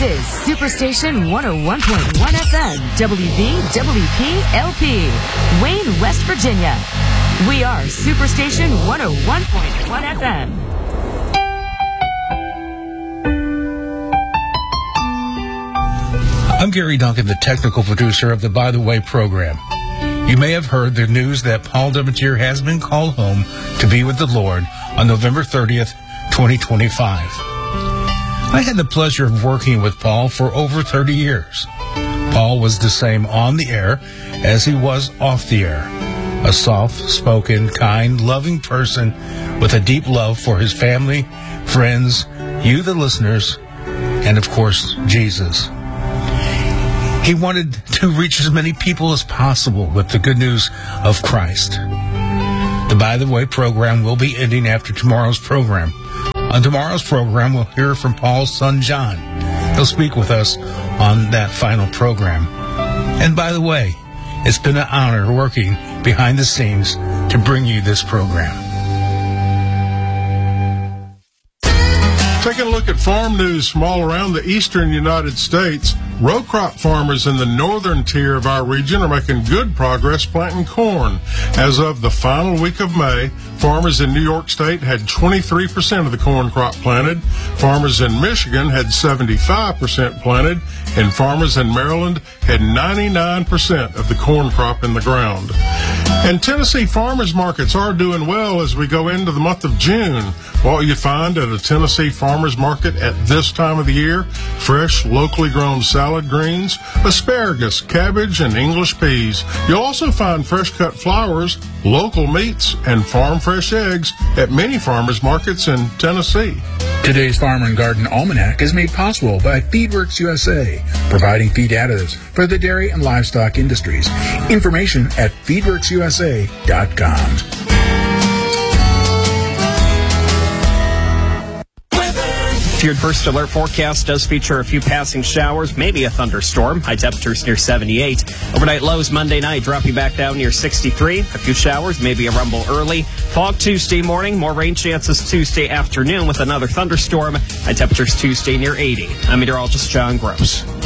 is Superstation 101.1 FM, WVWP-LP, Wayne, West Virginia. We are Superstation 101.1 FM. I'm Gary Duncan, the technical producer of the By the Way program. You may have heard the news that Paul Demetier has been called home to be with the Lord on November 30th, 2025. I had the pleasure of working with Paul for over 30 years. Paul was the same on the air as he was off the air. A soft-spoken, kind, loving person with a deep love for his family, friends, you the listeners, and of course, Jesus. He wanted to reach as many people as possible with the good news of Christ. The By the Way program will be ending after tomorrow's program. On tomorrow's program, we'll hear from Paul's son, John. He'll speak with us on that final program. And by the way, it's been an honor working behind the scenes to bring you this program. Taking a look at farm news from all around the eastern United States, row crop farmers in the northern tier of our region are making good progress planting corn. As of the final week of May, farmers in New York State had 23% of the corn crop planted, farmers in Michigan had 75% planted, and farmers in Maryland had 99% of the corn crop in the ground. And Tennessee farmers markets are doing well as we go into the month of June. What you find at a Tennessee farmers market at this time of the year: fresh, locally grown salad greens, asparagus, cabbage, and English peas. You'll also find fresh cut flowers, local meats, and farm fresh eggs at many farmers markets in Tennessee. Today's Farm and Garden Almanac is made possible by Feedworks USA, providing feed additives for the dairy and livestock industries. Information at feedworksusa.com. Your first alert forecast does feature a few passing showers, maybe a thunderstorm. High temperatures near 78. Overnight lows Monday night dropping back down near 63. A few showers, maybe a rumble early. Fog Tuesday morning. More rain chances Tuesday afternoon with another thunderstorm. High temperatures Tuesday near 80. I'm meteorologist John Gross.